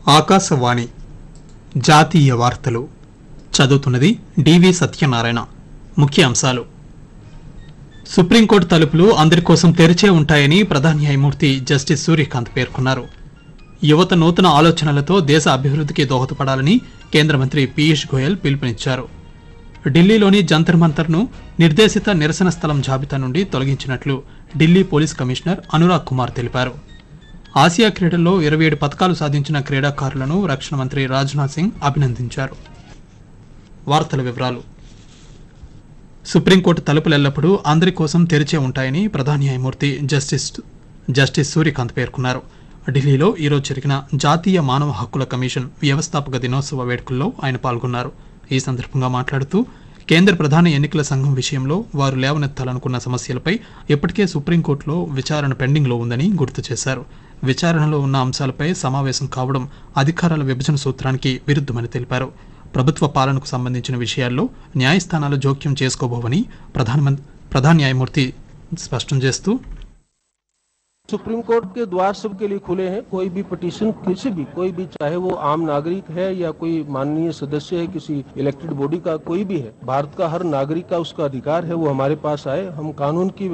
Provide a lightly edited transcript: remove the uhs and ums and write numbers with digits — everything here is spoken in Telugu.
ఆకాశవాణి జాతీయ వార్తలు చదువుతున్నది డివి సత్యనారాయణ. ముఖ్య అంశాలు: సుప్రీంకోర్టు తలుపులు అందరి కోసం తెరిచే ఉంటాయని ప్రధాన న్యాయమూర్తి జస్టిస్ సూర్యకాంత్ పేర్కొన్నారు. యువత నూతన ఆలోచనలతో దేశ అభివృద్ధికి దోహదపడాలని కేంద్ర మంత్రి పీయూష్ గోయల్ పిలుపునిచ్చారు. ఢిల్లీలోని జంతర్ మంతర్ను నిర్దేశిత నిరసన స్థలం జాబితా నుండి తొలగించినట్లు ఢిల్లీ పోలీస్ కమిషనర్ అనురాగ్ కుమార్ తెలిపారు. ఆసియా క్రీడల్లో 27 పతకాలు సాధించిన క్రీడాకారులను రక్షణ మంత్రి రాజ్నాథ్ సింగ్ అభినందించారు. వార్తల వివరాలు: సుప్రీంకోర్టు తలుపులెల్లప్పుడూ అందరి కోసం తెరిచే ఉంటాయని ప్రధాన న్యాయమూర్తి జస్టిస్ సూర్యకాంత్ పేర్కొన్నారు. ఢిల్లీలో ఈరోజు జరిగిన జాతీయ మానవ హక్కుల కమిషన్ వ్యవస్థాపక దినోత్సవ వేడుకల్లో ఆయన పాల్గొన్నారు. ఈ సందర్భంగా మాట్లాడుతూ కేంద్ర ప్రధాన ఎన్నికల సంఘం విషయంలో వారు లేవనెత్తాలనుకున్న సమస్యలపై ఇప్పటికే సుప్రీంకోర్టులో విచారణ పెండింగ్లో ఉందని గుర్తు చేశారు. విచారణలో ఉన్న అంశాలపై సమావేశం కావడం అధికారాల విభజన సూత్రానికి విరుద్ధమని తెలిపారు. ప్రభుత్వ పాలనకు సంబంధించిన విషయాల్లో న్యాయస్థానాలు జోక్యం చేసుకోబోవని ప్రధాన న్యాయమూర్తి స్పష్టం చేస్తూ सुप्रीम कोर्ट के द्वार सबके लिए खुले हैं। कोई भी पिटीशन कोई भी चाहे वो आम नागरिक है या कोई माननीय सदस्य है किसी इलेक्टेड बॉडी का, कोई भी है, भारत का हर नागरिक का उसका अधिकार है वो हमारे पास आए, हम कानून की